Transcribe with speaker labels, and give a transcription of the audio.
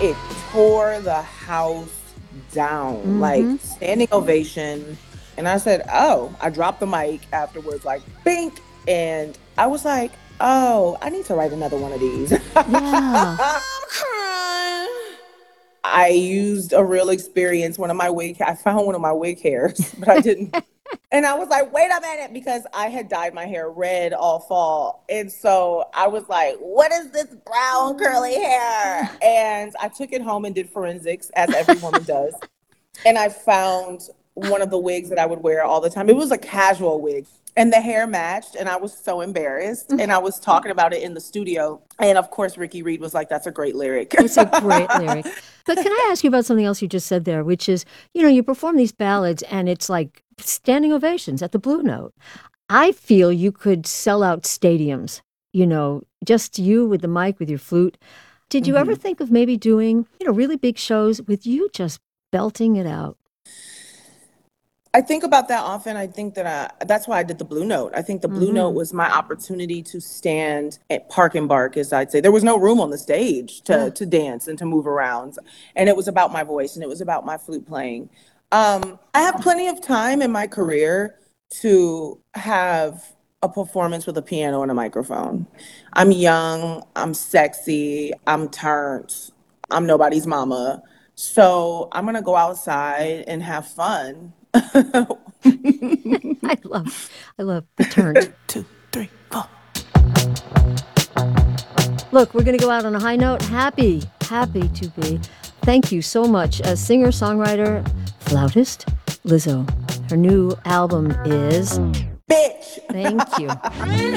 Speaker 1: It tore the house down, like
Speaker 2: Mm-hmm.
Speaker 1: standing ovation. And I said, "Oh," I dropped the mic afterwards, like bink. And I was like, "Oh, I need to write another one of these."
Speaker 2: Yeah.
Speaker 1: I'm crying. I used a real experience. I found one of my wig hairs, but I didn't. And I was like, wait a minute, because I had dyed my hair red all fall. And so I was like, what is this brown curly hair? And I took it home and did forensics, as every woman does. And I found one of the wigs that I would wear all the time. It was a casual wig. And the hair matched, and I was so embarrassed. And I was talking about it in the studio. And of course, Ricky Reed was like, that's a great lyric.
Speaker 2: It's a great lyric. But can I ask you about something else you just said there, which is, you perform these ballads and it's like standing ovations at the Blue Note. I feel you could sell out stadiums, just you with the mic, with your flute. Did you ever
Speaker 1: Mhm.
Speaker 2: think of maybe doing, really big shows with you just belting it out?
Speaker 1: I think about that often. I think that that's why I did the Blue Note. I think the Blue Note
Speaker 2: Mm-hmm.
Speaker 1: was my opportunity to stand at Park and Bark, as I'd say. There was no room on the stage to
Speaker 2: Yeah.
Speaker 1: to dance and to move around, and it was about my voice and it was about my flute playing. I have plenty of time in my career to have a performance with a piano and a microphone. I'm young, I'm sexy, I'm turned, I'm nobody's mama. So I'm gonna go outside and have fun.
Speaker 2: I love, I love the turnt.
Speaker 1: 2, 3, 4.
Speaker 2: Look, we're going to go out on a high note. Happy to be. Thank you so much. Singer, songwriter, flautist, Lizzo. Her new album is.
Speaker 1: Bitch.
Speaker 2: Thank you.